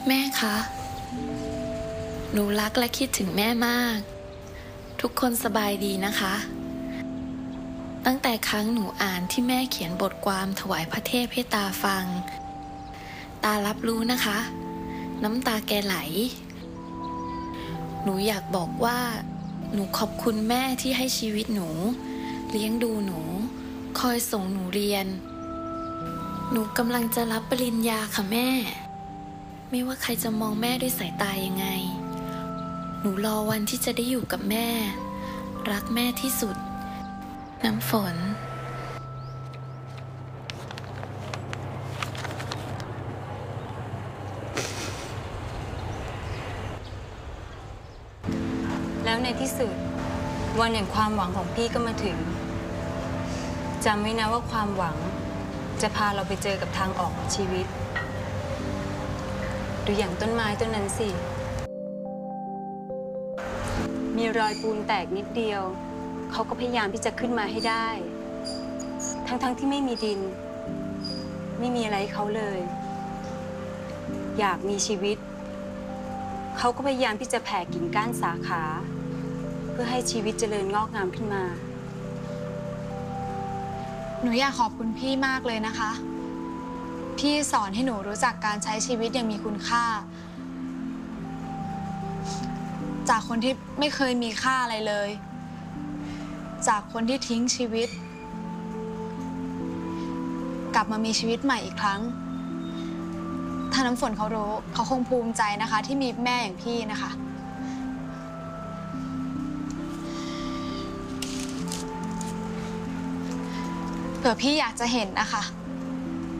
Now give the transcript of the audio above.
แม่คะ หนูรักและคิดถึงแม่มาก ทุกคนสบายดีนะคะ ตั้งแต่ครั้งหนูอ่านที่แม่เขียนบทความถวายพระเทพให้ตาฟัง ตารับรู้นะคะ น้ำตาแกไหล หนูอยากบอกว่า หนูขอบคุณแม่ที่ให้ชีวิตหนู เลี้ยงดูหนู คอยส่งหนูเรียน หนูกำลังจะรับปริญญาค่ะแม่ ไม่ว่าใครจะมองแม่ด้วยสายตายังไง หนูรอวันที่จะได้อยู่กับแม่ รักแม่ที่สุด น้ำฝนแล้วในที่สุดวันแห่งความหวังของพี่ก็มาถึงจำไว้นะว่าความหวังจะพาเราไปเจอกับทางออกของชีวิตดูอย่างต้นไม้ต้นนั้นสิมีรอยปูนแตกนิดเดียวเขาก็พยายามที่จะขึ้นมาให้ได้ทั้งที่ไม่มีดินไม่มีอะไรให้เขาเลยอยากมีชีวิตเขาก็พยายามที่จะแผ่กิ่งก้านสาขาเพื่อให้ชีวิตเจริญงอกงามขึ้นมาหนูอยากขอบคุณพี่มากเลยนะคะพี่สอนให้หนูรู้จักการใช้ชีวิตอย่างมีคุณค่าจากคนที่ไม่เคยมีค่าอะไรเลยจากคนที่ทิ้งชีวิตกลับมามีชีวิตใหม่อีกครั้งถ้าน้ำฝนเขารู้เขาคงภูมิใจนะคะที่มีแม่อย่างพี่นะคะเผื่อพี่อยากจะเห็นนะคะ